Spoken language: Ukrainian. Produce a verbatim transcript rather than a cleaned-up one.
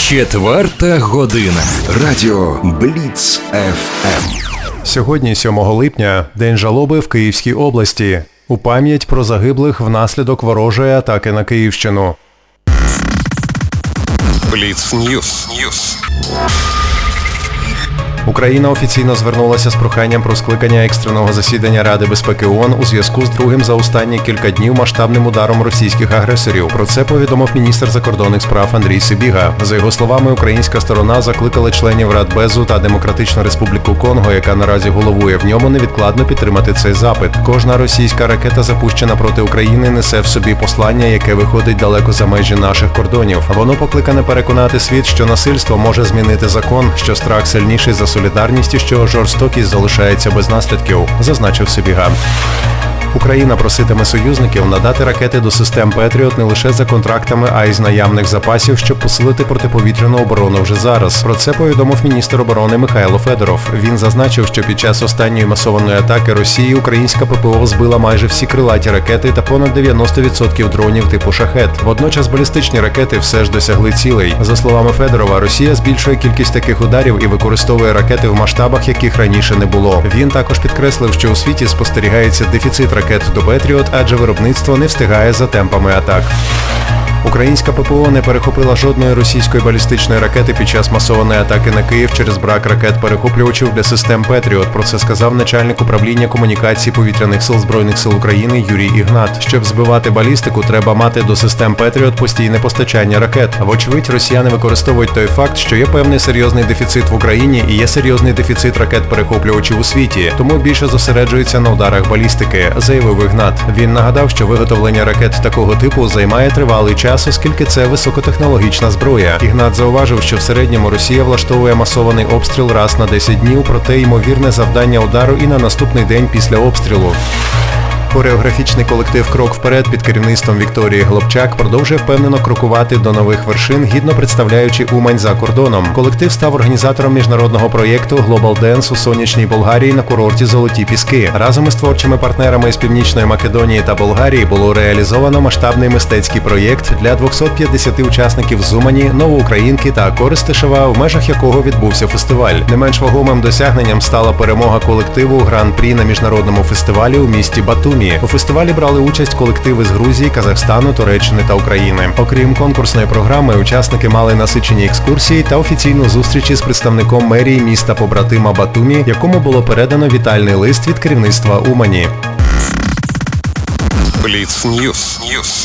Четверта година. Радіо Бліц еф ем. Сьогодні, сьомого липня, День жалоби в Київській області. У пам'ять про загиблих внаслідок ворожої атаки на Київщину. Бліц Ньюс. Україна офіційно звернулася з проханням про скликання екстреного засідання Ради безпеки ООН у зв'язку з другим за останні кілька днів масштабним ударом російських агресорів. Про це повідомив міністр закордонних справ Андрій Сибіга. За його словами, українська сторона закликала членів Радбезу та Демократичну Республіку Конго, яка наразі головує в ньому, невідкладно підтримати цей запит. Кожна російська ракета, запущена проти України, несе в собі послання, яке виходить далеко за межі наших кордонів. Воно покликане переконати світ, що насильство може змінити закон, що страх сильніший за солідарність і що жорстокість залишається без наслідків, зазначив Сибіга. Україна проситиме союзників надати ракети до систем Петріот не лише за контрактами, а й з наявних запасів, щоб посилити протиповітряну оборону вже зараз. Про це повідомив міністр оборони Михайло Федоров. Він зазначив, що під час останньої масованої атаки Росії українська ППО збила майже всі крилаті ракети та понад дев'яносто відсотків дронів типу «Шахед». Водночас балістичні ракети все ж досягли цілей. За словами Федорова, Росія збільшує кількість таких ударів і використовує ракети в масштабах, яких раніше не було. Він також підкреслив, що у світі спостерігається дефіцит ракет до Петріот, адже виробництво не встигає за темпами атак. Українська ППО не перехопила жодної російської балістичної ракети під час масованої атаки на Київ через брак ракет-перехоплювачів для систем Петріот. Про це сказав начальник управління комунікації повітряних сил Збройних сил України Юрій Ігнат. Щоб збивати балістику, треба мати до систем Петріот постійне постачання ракет. Вочевидь, росіяни використовують той факт, що є певний серйозний дефіцит в Україні і є серйозний дефіцит ракет-перехоплювачів у світі, тому більше зосереджуються на ударах балістики, заявив Ігнат. Він нагадав, що виготовлення ракет такого типу займає тривалий час, оскільки це високотехнологічна зброя. Ігнат зауважив, що в середньому Росія влаштовує масований обстріл раз на десять днів, проте ймовірне завдання удару і на наступний день після обстрілу. Хореографічний колектив «Крок вперед» під керівництвом Вікторії Глобчак продовжує впевнено крокувати до нових вершин, гідно представляючи Умань за кордоном. Колектив став організатором міжнародного проєкту «Global Dance» у сонячній Болгарії на курорті Золоті Піски. Разом із творчими партнерами із Північної Македонії та Болгарії було реалізовано масштабний мистецький проєкт для двохсот п'ятдесяти учасників з Умані, Новоукраїнки та Коростишева, в межах якого відбувся фестиваль. Не менш вагомим досягненням стала перемога колективу Гран-прі на міжнародному фестивалі у місті Батумі. У фестивалі брали участь колективи з Грузії, Казахстану, Туреччини та України. Окрім конкурсної програми, учасники мали насичені екскурсії та офіційну зустріч із представником мерії міста-побратима Батумі, якому було передано вітальний лист від керівництва Умані. Бліц Ньюс.